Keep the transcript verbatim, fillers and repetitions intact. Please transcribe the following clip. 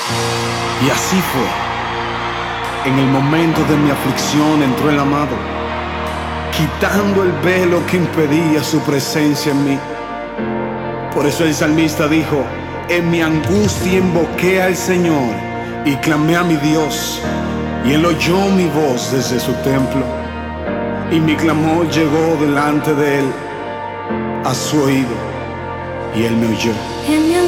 Y así fue. En el momento de mi aflicción entró el amado, quitando el velo que impedía su presencia en mí. Por eso el salmista dijo: en mi angustia invoqué al Señor y clamé a mi Dios, y Él oyó mi voz desde su templo, y mi clamor llegó delante de Él a su oído, y Él me oyó. En mi